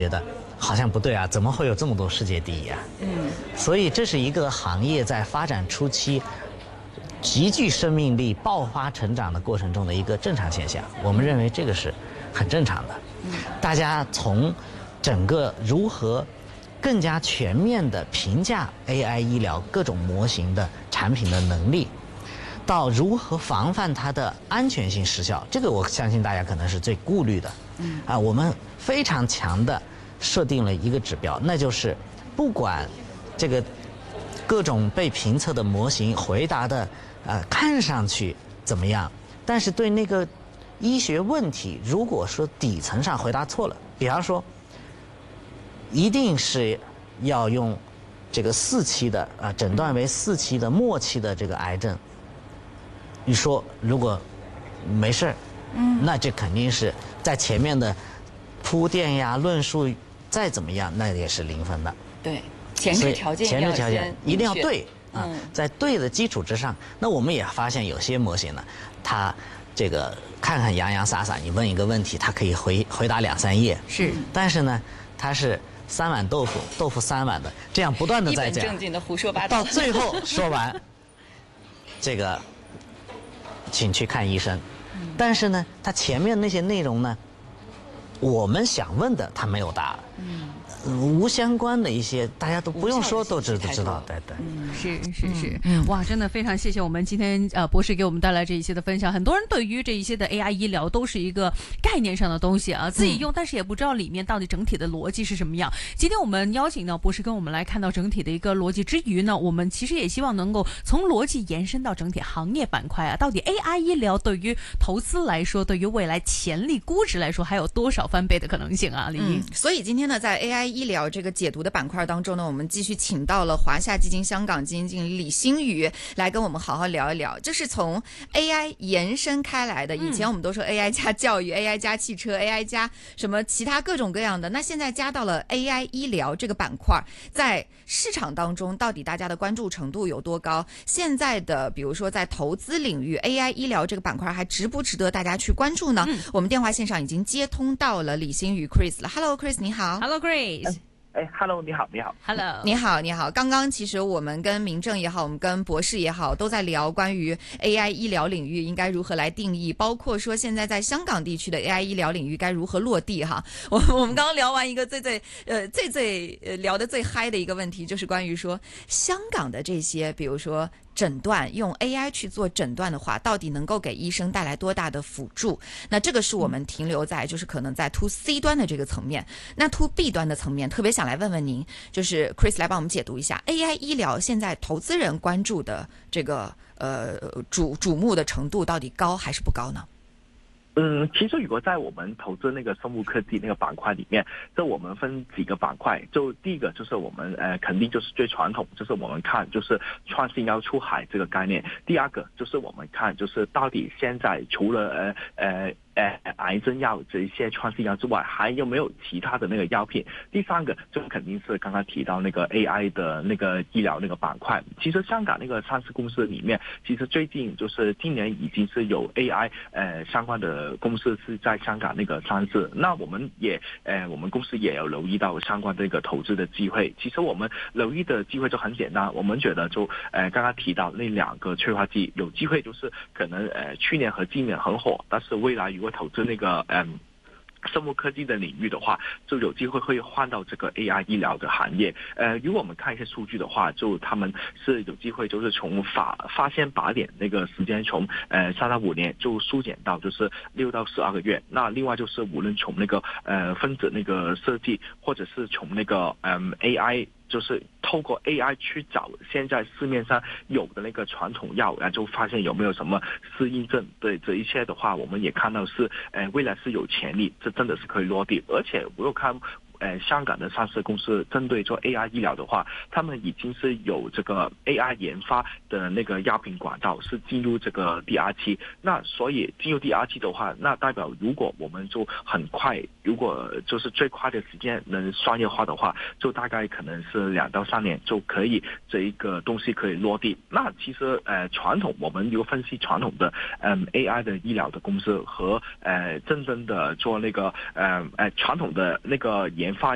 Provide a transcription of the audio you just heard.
觉得好像不对啊，怎么会有这么多世界第一啊？所以这是一个行业在发展初期极具生命力、爆发成长的过程中的一个正常现象。我们认为这个是很正常的。大家从整个如何更加全面地评价 AI 医疗各种模型的产品的能力，到如何防范它的安全性失效，这个我相信大家可能是最顾虑的。我们非常强地设定了一个指标，那就是不管这个各种被评测的模型回答的看上去怎么样，但是对那个医学问题，如果说底层上回答错了，比方说一定是要用这个4期的诊断为4期的末期的这个癌症，你说如果没事，那这肯定是在前面的铺垫呀、论述再怎么样，那也是0分的。 对，前置条件一定要对在对的基础之上，那我们也发现有些模型呢，它这个看看洋洋洒洒，你问一个问题，它可以回答2、3页， 是， 但是呢，它是3碗豆腐，豆腐3碗的，这样不断的在讲， 一本正经的胡说八道， 到最后说完，这个请去看医生。但是呢，它前面那些内容呢，我们想问的它没有答。无相关的一些，大家都不用说都知道，对。 是，哇，真的非常谢谢我们今天博士给我们带来这一些的分享。很多人对于这一些的 AI 医疗都是一个概念上的东西啊，自己用，但是也不知道里面到底整体的逻辑是什么样。今天我们邀请到博士跟我们来看到整体的一个逻辑之余呢，我们其实也希望能够从逻辑延伸到整体行业板块啊，到底 AI 医疗对于投资来说，对于未来潜力估值来说，还有多少翻倍的可能性啊？李英， 所以今天呢，在 AI医疗这个解读的板块当中呢，我们继续请到了华夏基金香港基金经理李星宇来跟我们好好聊一聊，这是从 AI 延伸开来的。以前我们都说 AI 加教育、AI 加汽车、AI 加什么其他各种各样的，那现在加到了 AI 医疗这个板块，在市场当中到底大家的关注程度有多高？现在的比如说在投资领域 AI 医疗这个板块还值不值得大家去关注呢？我们电话线上已经接通到了李星宇 Chris 了。 Hello Chris， 你好。 Hello Chris。 Hello， 你好。 Hello， 你好。刚刚其实我们跟明正也好，我们跟博士也好，都在聊关于 AI 医疗领域应该如何来定义，包括说现在在香港地区的 AI 医疗领域该如何落地哈。我们刚刚聊完一个最聊得最嗨的一个问题，就是关于说香港的这些，比如说诊断用 AI 去做诊断的话，到底能够给医生带来多大的辅助？那这个是我们停留在就是可能在 to C 端的这个层面。那 to B 端的层面，特别想来问问您，就是 Chris 来帮我们解读一下 AI 医疗现在投资人关注的这个瞩目的程度到底高还是不高呢？ 其实如果在我们投资那个生物科技那个板块里面，这我们分几个板块。就第一个就是我们肯定就是最传统，就是我们看就是创新药出海这个概念。第二个就是我们看就是到底现在除了癌症药这一些创新药之外，还有没有其他的那个药品？第三个就肯定是刚刚提到那个 AI 的那个医疗那个板块。其实香港那个上市公司里面，其实最近就是今年已经是有 AI 相关的公司是在香港那个上市。那我们公司也有留意到相关的一个投资的机会。其实我们留意的机会就很简单，我们觉得就刚刚提到那2个催化剂有机会，就是可能去年和今年很火，但是未来如果投资那个生物科技的领域的话，就有机会会换到这个 AI 医疗的行业。如果我们看一些数据的话，就他们是有机会就是从发现靶点那个时间从3到5年就缩减到就是6到12个月。那另外就是无论从那个分子那个设计，或者是从那个AI。就是透过 AI 去找现在市面上有的那个传统药，然后就发现有没有什么适应症。对这一切的话，我们也看到是未来是有潜力，这真的是可以落地。而且我有看香港的上市公司针对做 AI 医疗的话，他们已经是有这个 AI 研发的那个药品管道是进入这个第2期。那所以进入第2期的话，那代表如果我们就很快，如果就是最快的时间能商业化的话，就大概可能是2到3年就可以这一个东西可以落地。那其实传统我们有分析传统的AI 的医疗的公司和真正的做那个传统的那个研发